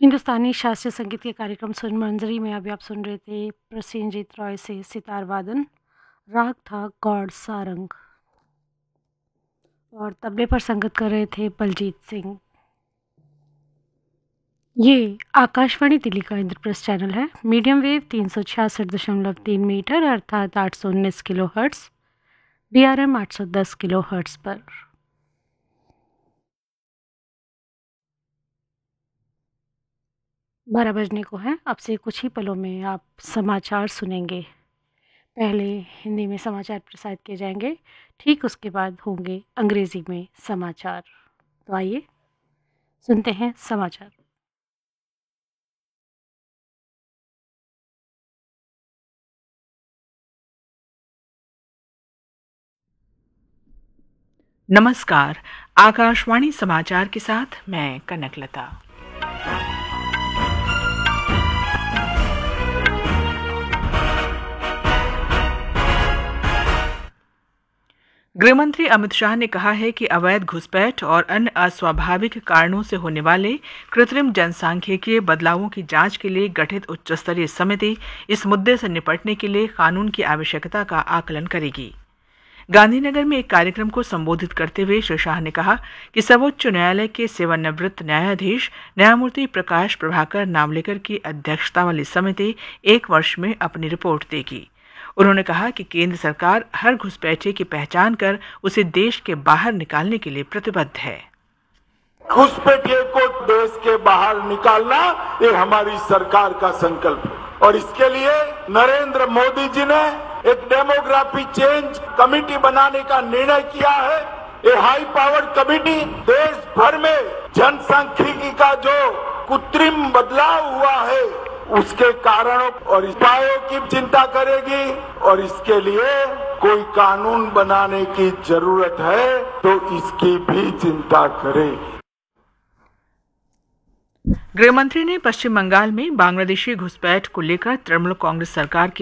हिंदुस्तानी शास्त्रीय संगीत के कार्यक्रम सुन मंजरी में अभी आप सुन रहे थे प्रसेनजीत रॉय से सितार वादन। राग था गौड़ सारंग और तबले पर संगत कर रहे थे बलजीत सिंह। ये आकाशवाणी दिल्ली का इंद्रप्रस्थ चैनल है। मीडियम वेव 366.3 मीटर अर्थात 819 kilo hertz, DRM 810 kilo hertz पर। बारह बजने को है। अब से कुछ ही पलों में आप समाचार सुनेंगे। पहले हिंदी में समाचार प्रसारित किए जाएंगे, ठीक उसके बाद होंगे अंग्रेजी में समाचार। तो आइए सुनते हैं समाचार। नमस्कार, आकाशवाणी समाचार के साथ मैं कनकलता। गृहमंत्री अमित शाह ने कहा है कि अवैध घुसपैठ और अन्य अस्वाभाविक कारणों से होने वाले कृत्रिम जनसांख्यिकीय बदलावों की जांच के लिए गठित उच्चस्तरीय समिति इस मुद्दे से निपटने के लिए कानून की आवश्यकता का आकलन करेगी। गांधीनगर में एक कार्यक्रम को संबोधित करते हुए श्री शाह ने कहा कि सर्वोच्च न्यायालय के सेवानिवृत्त न्यायाधीश न्यायमूर्ति प्रकाश प्रभाकर नावलेकर की अध्यक्षता वाली समिति 1 वर्ष में अपनी रिपोर्ट देगी। उन्होंने कहा कि केंद्र सरकार हर घुसपैठिए की पहचान कर उसे देश के बाहर निकालने के लिए प्रतिबद्ध है। घुसपैठिए को देश के बाहर निकालना ये हमारी सरकार का संकल्प है और इसके लिए नरेंद्र मोदी जी ने एक डेमोग्राफी चेंज कमेटी बनाने का निर्णय किया है। ये हाई पावर कमेटी देश भर में जनसांख्यिकी का जो कृत्रिम बदलाव हुआ है उसके कारणों और उपायों की चिंता करेगी और इसके लिए कोई कानून बनाने की जरूरत है तो इसकी भी चिंता करेगी। गृहमंत्री ने पश्चिम बंगाल में बांग्लादेशी घुसपैठ को लेकर तृणमूल कांग्रेस सरकार की